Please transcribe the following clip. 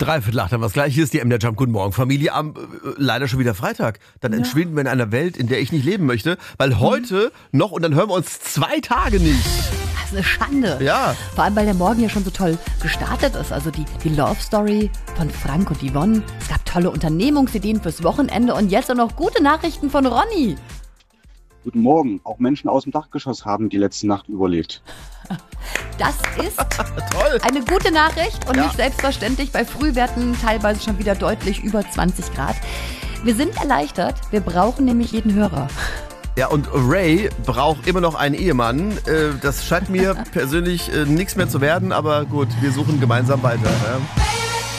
3/4 haben wir es gleich. Hier ist die MDR Jump. Guten Morgen, Familie. Leider schon wieder Freitag. Dann entschwinden wir in einer Welt, in der ich nicht leben möchte. Weil heute noch, und dann hören wir uns 2 Tage nicht. Das ist eine Schande. Ja. Vor allem, weil der Morgen ja schon so toll gestartet ist. Also die Love Story von Frank und Yvonne. Es gab tolle Unternehmungsideen fürs Wochenende. Und jetzt auch noch gute Nachrichten von Ronny. Guten Morgen. Auch Menschen aus dem Dachgeschoss haben die letzte Nacht überlebt. Das ist Toll. eine gute Nachricht und Ja. nicht selbstverständlich. Bei Frühwerten teilweise schon wieder deutlich über 20 Grad. Wir sind erleichtert. Wir brauchen nämlich jeden Hörer. Ja, und Ray braucht immer noch einen Ehemann. Das scheint mir persönlich nichts mehr zu werden, aber gut, wir suchen gemeinsam weiter. Ja.